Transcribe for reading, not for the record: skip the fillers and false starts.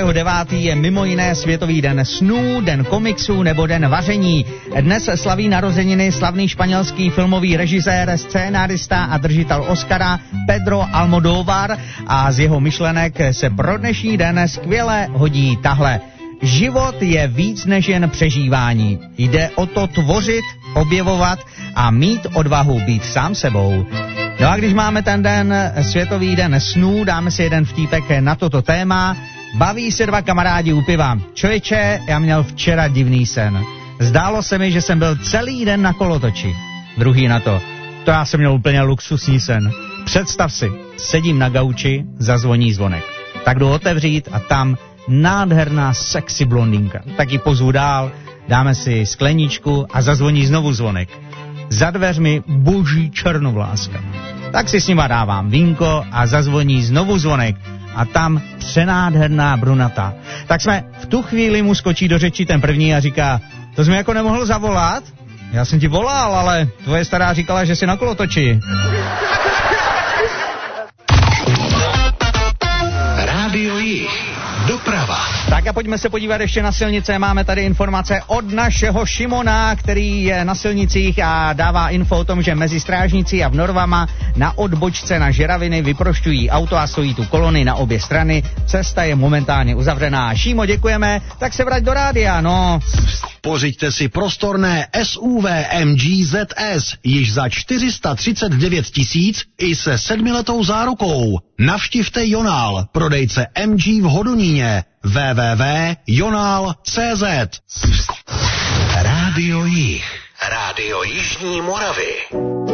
9. je mimo jiné Světový den snů, den komiksů nebo den vaření. Dnes slaví narozeniny slavný španělský filmový režisér, scénárista a držitel Oscara Pedro Almodóvar a z jeho myšlenek se pro dnešní den skvěle hodí tahle. Život je víc než jen přežívání. Jde o to tvořit, objevovat a mít odvahu být sám sebou. No a když máme ten den, Světový den snů, dáme si jeden vtípek na toto téma. Baví se dva kamarádi u piva. Člověče, já měl včera divný sen. Zdálo se mi, že jsem byl celý den na kolotoči. Druhý na to. To já jsem měl úplně luxusní sen. Představ si, sedím na gauči, zazvoní zvonek. Tak jdu otevřít a tam nádherná sexy blondýnka. Tak ji pozvu dál, dáme si skleničku a zazvoní znovu zvonek. Za dveřmi boží černovláska. Tak si s nima dávám vínko a zazvoní znovu zvonek. A tam přenádherná brunata. Tak jsme v tu chvíli mu skočí do řeči ten první a říká, to jsi mi jako nemohl zavolat? Já jsem ti volal, ale tvoje stará říkala, že jsi na kolotoči. Rádio Jih. Doprava. Tak a pojďme se podívat ještě na silnice. Máme tady informace od našeho Šimona, který je na silnicích a dává info o tom, že mezi Strážnicí a Vnorvama na odbočce na Žeraviny vyprošťují auto a stojí tu kolony na obě strany. Cesta je momentálně uzavřená. Šímo, děkujeme, tak se vrať do rádia, no. Pořiďte si prostorné SUV MG ZS již za 439 000 i se 7letou zárukou. Navštivte Jonál, prodejce MG v Hodoníně. www.jonal.cz. Rádio Jih. Rádio Jižní Moravy.